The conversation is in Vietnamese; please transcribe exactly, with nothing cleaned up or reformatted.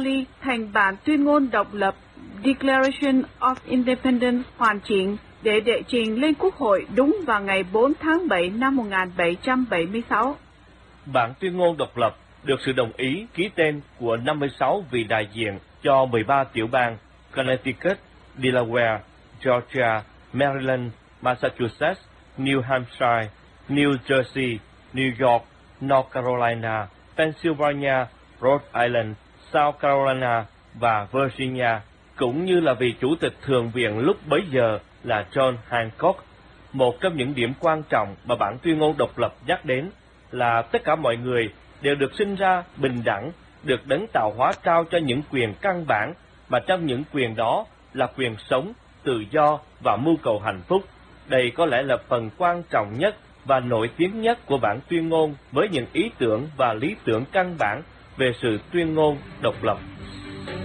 thành bản tuyên ngôn độc lập Declaration of Independence hoàn chỉnh để đệ trình lên Quốc hội đúng vào ngày bốn tháng bảy năm một nghìn bảy trăm bảy mươi sáu. Bản tuyên ngôn độc lập được sự đồng ý ký tên của năm mươi sáu vị đại diện cho mười ba tiểu bang Connecticut, Delaware, Georgia, Maryland, Massachusetts, New Hampshire, New Jersey, New York, North Carolina, Pennsylvania, Rhode Island, South Carolina và Virginia, cũng như là vị chủ tịch Thượng viện lúc bấy giờ là John Hancock. Một trong những điểm quan trọng mà bản tuyên ngôn độc lập nhắc đến là tất cả mọi người đều được sinh ra bình đẳng, được đấng tạo hóa trao cho những quyền căn bản, mà trong những quyền đó là quyền sống, tự do và mưu cầu hạnh phúc. Đây có lẽ là phần quan trọng nhất và nổi tiếng nhất của bản tuyên ngôn với những ý tưởng và lý tưởng căn bản về sự tuyên ngôn độc lập.